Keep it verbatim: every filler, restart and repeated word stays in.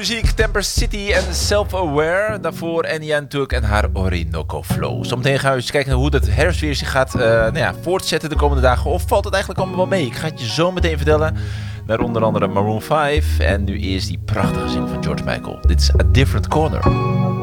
muziek, Temper City en Self-Aware. Daarvoor Enya natuurlijk en haar Orinoco Flow. Zometeen gaan we eens kijken hoe het herfstweer zich gaat uh, nou ja, voortzetten de komende dagen. Of valt het eigenlijk allemaal wel mee? Ik ga het je zo meteen vertellen. Naar onder andere Maroon vijf. En nu eerst die prachtige zin van George Michael. Dit is A Different Corner.